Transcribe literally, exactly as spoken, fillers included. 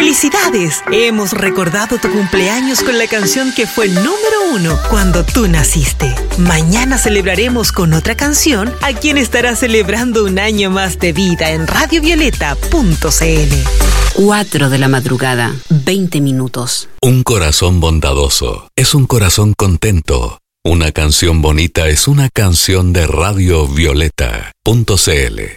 ¡Felicidades! Hemos recordado tu cumpleaños con la canción que fue número uno cuando tú naciste. Mañana celebraremos con otra canción a quien estará celebrando un año más de vida en radio violeta punto c l. cuatro de la madrugada, veinte minutos. Un corazón bondadoso es un corazón contento. Una canción bonita es una canción de radio violeta punto c l.